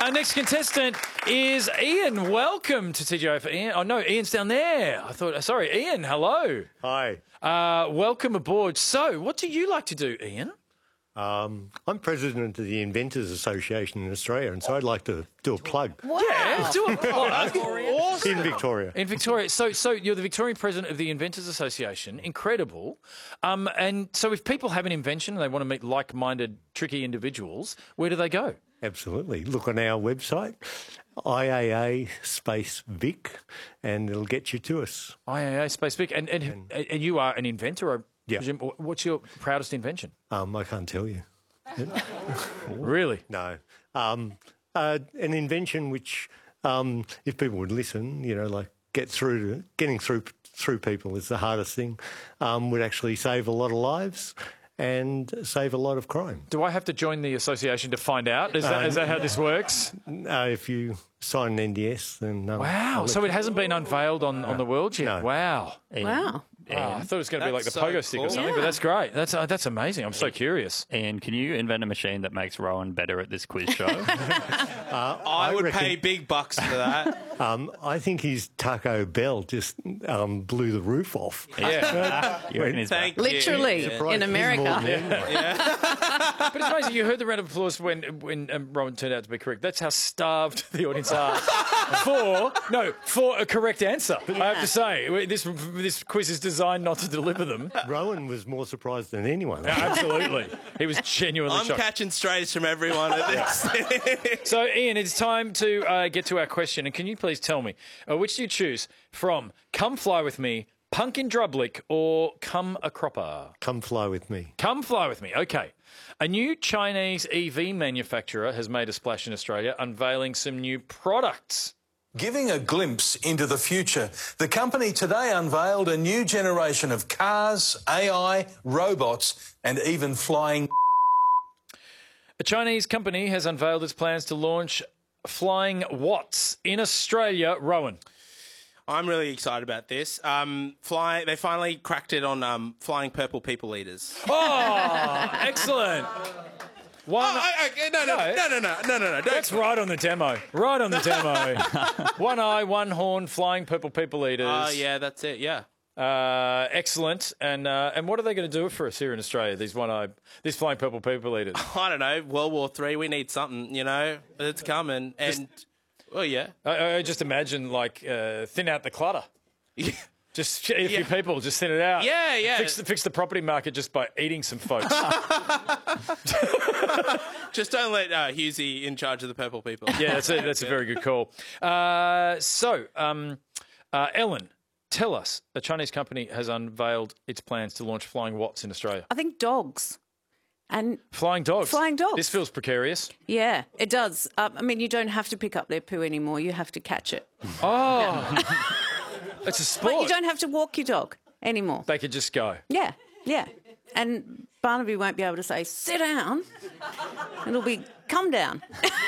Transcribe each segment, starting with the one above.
Our next contestant is Ian. Welcome to TGI for Ian. Oh, no, Ian's down there. Sorry, Ian, hello. Hi. Welcome aboard. So, what do you like to do, Ian? I'm president of the Inventors Association in Australia, and so I'd like to do a plug. Wow. Yeah, do a plug. Awesome. In Victoria. In Victoria. So you're the Victorian president of the Inventors Association. Incredible. And so if people have an invention and they want to meet like-minded, tricky individuals, where do they go? Absolutely. Look on our website, IAA Space Vic, and it'll get you to us. IAA Space Vic. And you are an inventor, I presume. What's your proudest invention? I can't tell you. Really? No. An invention which, if people would listen, like getting through people is the hardest thing, would actually save a lot of lives and save a lot of crime. Do I have to join the association to find out? Is that how this works? If you sign an NDS, then... wow, so it hasn't been unveiled on the world yet? No. Wow. Wow. I thought it was going to be like the pogo stick or something, but that's great. That's amazing. I'm so curious. Ian, can you invent a machine that makes Rowan better at this quiz show? I would pay big bucks for that. I think his Taco Bell just blew the roof off. Yeah. Thank you. Literally, in America. But it's amazing. You heard the round of applause when Rowan turned out to be correct. That's how starved the audience are for a correct answer. I have to say, this quiz is designed not to deliver them. Rowan was more surprised than anyone. Absolutely. He was genuinely I'm shocked. catching strays from everyone at this. So, Ian, it's time to get to our question. And can you please tell me, which do you choose from Come Fly With Me, Pumpkin Drublick, or Come a Cropper? Come fly with me. Come Fly With Me. Okay. A new Chinese EV manufacturer has made a splash in Australia, unveiling some new products. Giving a glimpse into the future, the company today unveiled a new generation of cars, AI, robots, and even flying. A Chinese company has unveiled its plans to launch Flying Watts in Australia. Rowan. I'm really excited about this. They finally cracked it on flying purple people eaters. Oh, excellent. No. That's right on the demo. Right on the demo. One eye, one horn, flying purple people eaters. Oh, yeah, that's it, yeah. Excellent. And what are they going to do for us here in Australia, these flying purple people eaters? I don't know, World War III, we need something, it's coming. Well, yeah. I just imagine, thin out the clutter. Just a few people, just thin it out. Yeah, yeah. Fix the property market just by eating some folks. Just don't let Husey in charge of the purple people. Yeah, that's a very good call. Ellen, tell us, a Chinese company has unveiled its plans to launch Flying Watts in Australia. I think dogs. And Flying dogs? Flying dogs. This feels precarious. Yeah, it does. You don't have to pick up their poo anymore. You have to catch it. Oh. It's a sport. But you don't have to walk your dog anymore. They could just go. Yeah. And Barnaby won't be able to say, sit down. It'll be, come down.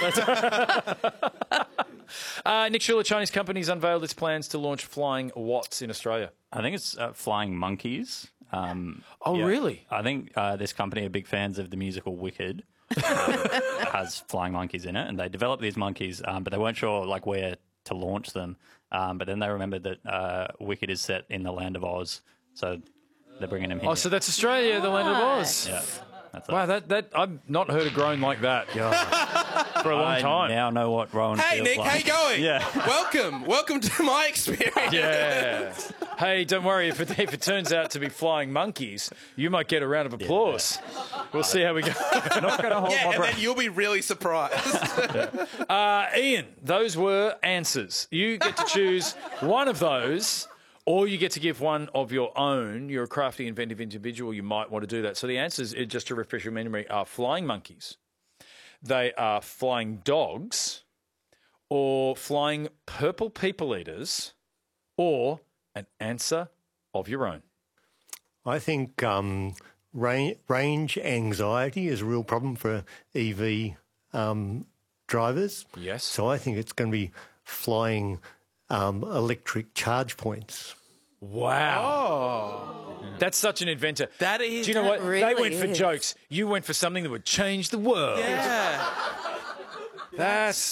Nick Schuler, Chinese company's unveiled its plans to launch Flying Watts in Australia. I think it's Flying Monkeys. Really? I think this company are big fans of the musical Wicked. Has flying monkeys in it, and they developed these monkeys, but they weren't sure where to launch them. But then they remembered that Wicked is set in the land of Oz, so they're bringing him here. Oh, so that's Australia, the land of Oz. Yeah. That's wow, that I've not heard a groan like that for a long time. I now know what Rowan Hey, feels Nick, like. how you going? Yeah. Welcome to my experience. Yeah. Hey, don't worry. If it turns out to be flying monkeys, you might get a round of applause. Yeah. We'll see how we go. Not going to hold my breath. Then you'll be really surprised. Ian, those were answers. You get to choose one of those, or you get to give one of your own. You're a crafty, inventive individual. You might want to do that. So the answers, just to refresh your memory, are flying monkeys. They are flying dogs, or flying purple people eaters, or an answer of your own. I think range anxiety is a real problem for EV drivers. Yes. So I think it's going to be flying electric charge points. Wow. Oh. That's such an inventor. That is. Do you know what? Really they went for is. jokes. You went for something that would change the world. Yeah. That's